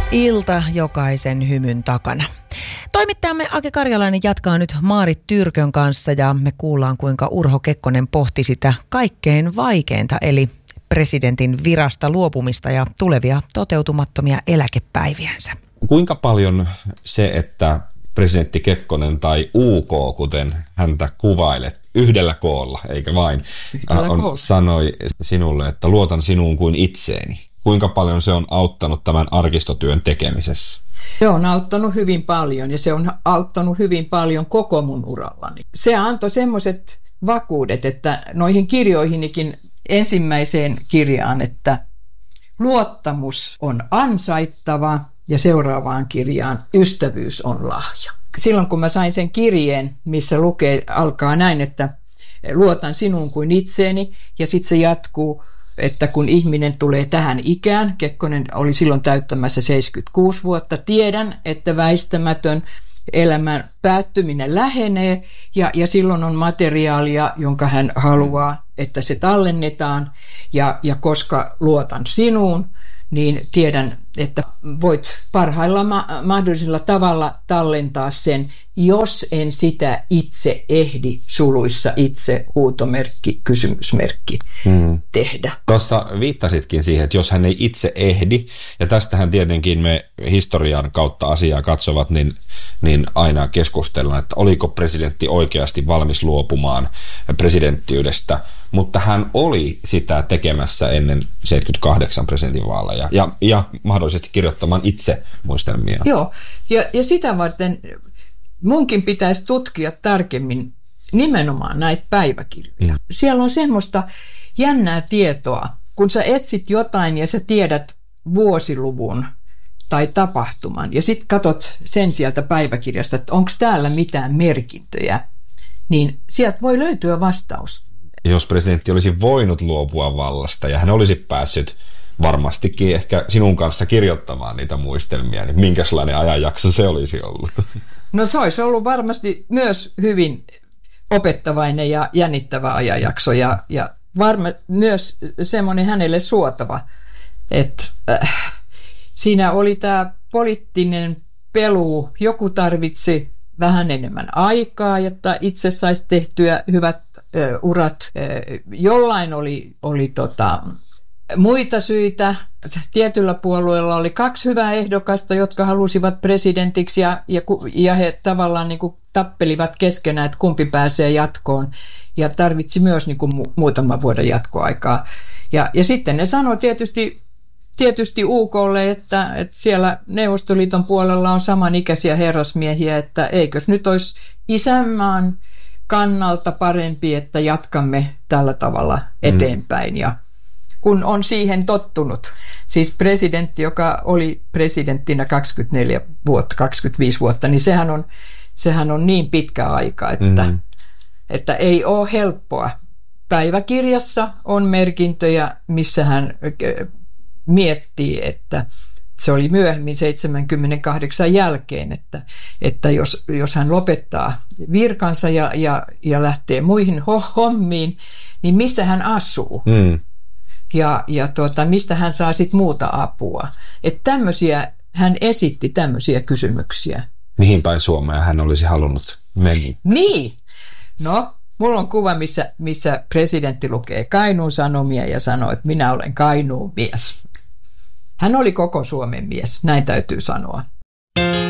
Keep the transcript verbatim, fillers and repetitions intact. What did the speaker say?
Ilta jokaisen hymyn takana. Toimittajamme Ake Karjalainen jatkaa nyt Maarit Tyrkön kanssa ja me kuullaan, kuinka Urho Kekkonen pohti sitä kaikkein vaikeinta, eli presidentin virasta luopumista ja tulevia toteutumattomia eläkepäiviänsä. Kuinka paljon se, että presidentti Kekkonen tai U K, kuten häntä kuvailet, yhdellä koolla, eikä vain, on, sanoi sinulle, että luotan sinuun kuin itseeni. Kuinka paljon se on auttanut tämän arkistotyön tekemisessä? Se on auttanut hyvin paljon ja se on auttanut hyvin paljon koko mun urallani. Se antoi semmoiset vakuudet, että noihin kirjoihinikin ensimmäiseen kirjaan, että luottamus on ansaittava ja seuraavaan kirjaan ystävyys on lahja. Silloin kun mä sain sen kirjeen, missä lukee, alkaa näin, että luotan sinuun kuin itseeni ja sitten se jatkuu, että kun ihminen tulee tähän ikään, Kekkonen oli silloin täyttämässä seitsemänkymmentäkuusi vuotta, tiedän, että väistämätön elämän päättyminen lähenee ja, ja silloin on materiaalia, jonka hän haluaa, että se tallennetaan ja, ja koska luotan sinuun, niin tiedän, että voit parhailla ma- mahdollisella tavalla tallentaa sen, jos en sitä itse ehdi, suluissa itse, huutomerkki, kysymysmerkki, hmm. tehdä. Tuossa viittasitkin siihen, että jos hän ei itse ehdi, ja tästähän tietenkin me historian kautta asiaa katsovat, niin, niin aina keskustellaan, että oliko presidentti oikeasti valmis luopumaan presidenttiydestä, mutta hän oli sitä tekemässä ennen seitsemänkymmentäkahdeksan presidentinvaaleja ja, ja mahdollisesti kirjoittamaan itse muistelmia. Joo, ja, ja sitä varten munkin pitäisi tutkia tarkemmin nimenomaan näitä päiväkirjoja. Mm. Siellä on semmoista jännää tietoa, kun sä etsit jotain ja sä tiedät vuosiluvun tai tapahtuman ja sitten katot sen sieltä päiväkirjasta, että onko täällä mitään merkintöjä, niin sieltä voi löytyä vastaus. Jos presidentti olisi voinut luopua vallasta ja hän olisi päässyt varmastikin ehkä sinun kanssa kirjoittamaan niitä muistelmia, niin minkälainen ajanjakso se olisi ollut? No se olisi ollut varmasti myös hyvin opettavainen ja jännittävä ajanjakso ja, ja varma, myös semmoinen hänelle suotava, että äh, siinä oli tämä poliittinen pelu, joku tarvitsi vähän enemmän aikaa, jotta itse saisi tehtyä hyvät äh, urat. Äh, jollain oli, oli tota, muita syitä. Tietyllä puolueella oli kaksi hyvää ehdokasta, jotka halusivat presidentiksi ja, ja, ja he tavallaan niin kuin tappelivat keskenään, että kumpi pääsee jatkoon ja tarvitsi myös niin kuin mu- muutaman vuoden jatkoaikaa. Ja, ja sitten ne sanoi tietysti, tietysti U K:lle, että, että siellä Neuvostoliiton puolella on samanikäisiä herrasmiehiä, että eikös nyt olisi isänmaan kannalta parempi, että jatkamme tällä tavalla eteenpäin mm. ja kun on siihen tottunut. Siis presidentti, joka oli presidenttinä kaksikymmentäneljä vuotta, kaksikymmentäviisi vuotta, niin sehän on, sehän on niin pitkä aika, että, mm-hmm. että ei ole helppoa. Päiväkirjassa on merkintöjä, missä hän miettii, että se oli myöhemmin seitsemänkymmentäkahdeksan jälkeen, että, että jos, jos hän lopettaa virkansa ja, ja, ja lähtee muihin hommiin, niin missä hän asuu? Mm. Ja, ja tuota, mistä hän saa sitten muuta apua. Että tämmöisiä, hän esitti tämmöisiä kysymyksiä. Mihin päin Suomea hän olisi halunnut mennä? Niin, no mulla on kuva, missä, missä presidentti lukee Kainuun Sanomia ja sanoo, että minä olen Kainuun mies. Hän oli koko Suomen mies, näin täytyy sanoa.